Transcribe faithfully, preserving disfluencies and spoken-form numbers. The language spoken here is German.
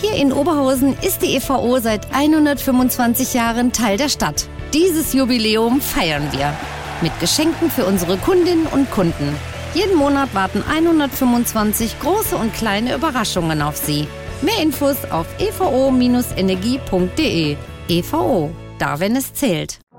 Hier in Oberhausen ist die E V O seit hundertfünfundzwanzig Jahren Teil der Stadt. Dieses Jubiläum feiern wir mit Geschenken für unsere Kundinnen und Kunden. Jeden Monat warten hundertfünfundzwanzig große und kleine Überraschungen auf Sie. Mehr Infos auf e v o Bindestrich energie punkt de. E V O, da wenn es zählt.